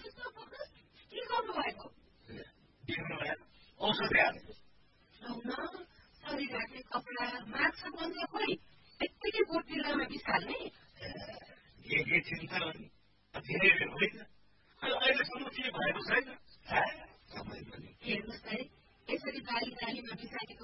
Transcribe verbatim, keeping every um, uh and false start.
त्यस्तो फोकस के गर्नु भएको देख्नु भएन औषधि हालेको हुन शरीर ढाक्ने कपडा मास्क बन्छ खोइ यत्तिकै बोटिलामा बिसाल्ने के के चिन्ता भने धेरै होइन अहिलेसम्म के भएको छैन हेर्नुहोस् है यसरी बाली बालीमा बिसाकेको